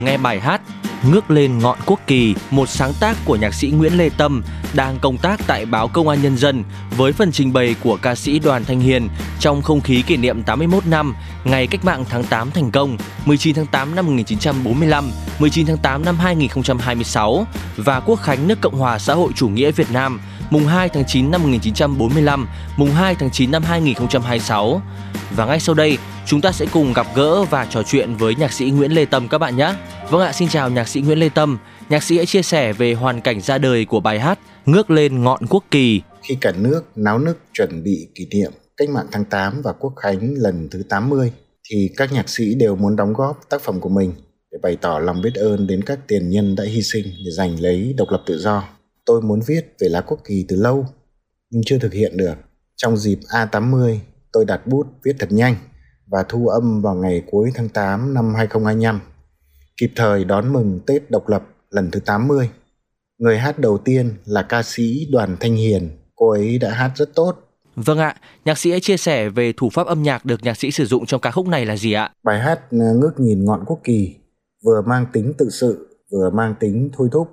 Nghe bài hát Ngước lên ngọn quốc kỳ, một sáng tác của nhạc sĩ Nguyễn Lê Tâm, đang công tác tại báo Công an Nhân dân, với phần trình bày của ca sĩ Đoàn Thanh Hiền trong không khí kỷ niệm 81 năm ngày Cách mạng tháng 8 thành công, 19 tháng 8 năm 1945, 19 tháng 8 năm 2026 và Quốc khánh nước Cộng hòa xã hội chủ nghĩa Việt Nam, mùng 2 tháng 9 năm 1945, mùng 2 tháng 9 năm 2026. Và ngay sau đây, chúng ta sẽ cùng gặp gỡ và trò chuyện với nhạc sĩ Nguyễn Lê Tâm các bạn nhé. Vâng ạ, xin chào nhạc sĩ Nguyễn Lê Tâm. Nhạc sĩ hãy chia sẻ về hoàn cảnh ra đời của bài hát Ngước lên ngọn quốc kỳ. Khi cả nước náo nức chuẩn bị kỷ niệm Cách mạng tháng 8 và Quốc khánh lần thứ 80, thì các nhạc sĩ đều muốn đóng góp tác phẩm của mình để bày tỏ lòng biết ơn đến các tiền nhân đã hy sinh để giành lấy độc lập tự do. Tôi muốn viết về lá quốc kỳ từ lâu, nhưng chưa thực hiện được. Trong dịp A80, tôi đặt bút viết thật nhanh và thu âm vào ngày cuối tháng 8 năm 2025, kịp thời đón mừng Tết độc lập lần thứ 80. Người hát đầu tiên là ca sĩ Đoàn Thanh Hiền, cô ấy đã hát rất tốt. Vâng ạ, nhạc sĩ hãy chia sẻ về thủ pháp âm nhạc được nhạc sĩ sử dụng trong ca khúc này là gì ạ? Bài hát Ngước nhìn ngọn quốc kỳ vừa mang tính tự sự, vừa mang tính thôi thúc,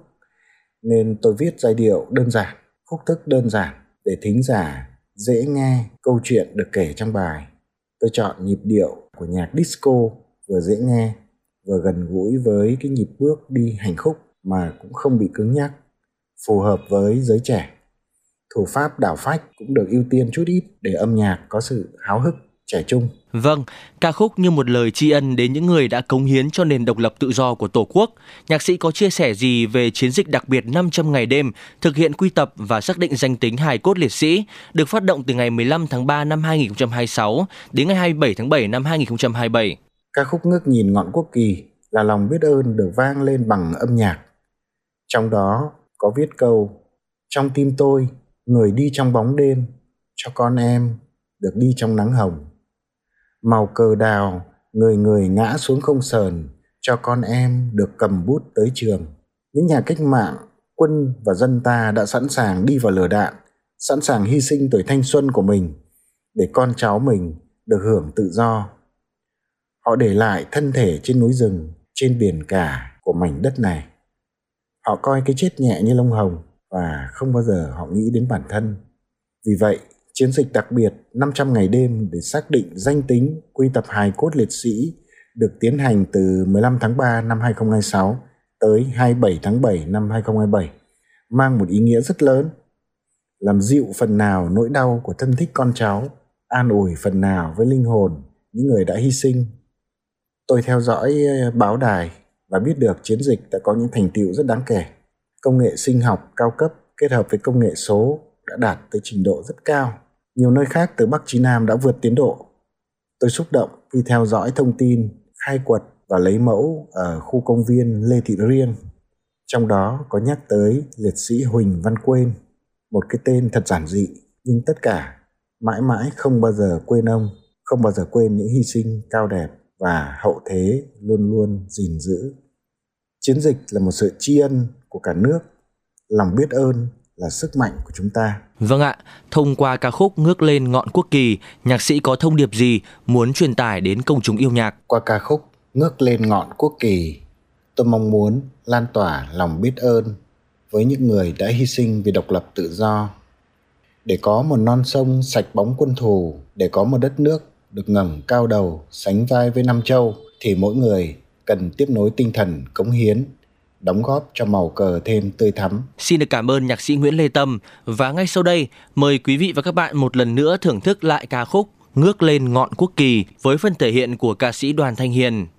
nên tôi viết giai điệu đơn giản, khúc thức đơn giản để thính giả dễ nghe câu chuyện được kể trong bài. Tôi chọn nhịp điệu của nhạc disco vừa dễ nghe, vừa gần gũi với cái nhịp bước đi hành khúc mà cũng không bị cứng nhắc, phù hợp với giới trẻ. Thủ pháp đảo phách cũng được ưu tiên chút ít để âm nhạc có sự háo hức, trẻ trung. Vâng, ca khúc như một lời tri ân đến những người đã cống hiến cho nền độc lập tự do của Tổ quốc. Nhạc sĩ có chia sẻ gì về chiến dịch đặc biệt 500 ngày đêm thực hiện quy tập và xác định danh tính hài cốt liệt sĩ được phát động từ ngày 15 tháng 3 năm 2026 đến ngày 27 tháng 7 năm 2027? Ca khúc Ngước nhìn ngọn quốc kỳ là lòng biết ơn được vang lên bằng âm nhạc. Trong đó có viết câu: trong tim tôi, người đi trong bóng đêm, cho con em được đi trong nắng hồng. Màu cờ đào, người người ngã xuống không sờn, cho con em được cầm bút tới trường. Những nhà cách mạng, quân và dân ta đã sẵn sàng đi vào lửa đạn, sẵn sàng hy sinh tuổi thanh xuân của mình để con cháu mình được hưởng tự do. Họ để lại thân thể trên núi rừng, trên biển cả của mảnh đất này. Họ coi cái chết nhẹ như lông hồng và không bao giờ họ nghĩ đến bản thân. Vì vậy, chiến dịch đặc biệt 500 ngày đêm để xác định danh tính, quy tập hài cốt liệt sĩ được tiến hành từ 15 tháng 3 năm 2026 tới 27 tháng 7 năm 2027, mang một ý nghĩa rất lớn, làm dịu phần nào nỗi đau của thân thích con cháu, an ủi phần nào với linh hồn những người đã hy sinh. Tôi theo dõi báo đài và biết được chiến dịch đã có những thành tựu rất đáng kể. Công nghệ sinh học cao cấp kết hợp với công nghệ số đã đạt tới trình độ rất cao. Nhiều nơi khác từ Bắc chí Nam đã vượt tiến độ. Tôi xúc động khi theo dõi thông tin khai quật và lấy mẫu ở khu công viên Lê Thị Riêng. Trong đó có nhắc tới liệt sĩ Huỳnh Văn Quên, một cái tên thật giản dị, nhưng tất cả mãi mãi không bao giờ quên ông, không bao giờ quên những hy sinh cao đẹp và hậu thế luôn luôn gìn giữ. Chiến dịch là một sự tri ân của cả nước, lòng biết ơn là sức mạnh của chúng ta. Vâng ạ, thông qua ca khúc Ngước lên ngọn quốc kỳ, nhạc sĩ có thông điệp gì muốn truyền tải đến công chúng yêu nhạc? Qua ca khúc Ngước lên ngọn quốc kỳ, tôi mong muốn lan tỏa lòng biết ơn với những người đã hy sinh vì độc lập tự do. Để có một non sông sạch bóng quân thù, để có một đất nước được ngẩng cao đầu sánh vai với Nam Châu, thì mỗi người cần tiếp nối tinh thần cống hiến, đóng góp cho màu cờ thêm tươi thắm. Xin được cảm ơn nhạc sĩ Nguyễn Lê Tâm. Và ngay sau đây, mời quý vị và các bạn một lần nữa thưởng thức lại ca khúc Ngước lên ngọn quốc kỳ với phần thể hiện của ca sĩ Đoàn Thanh Hiền.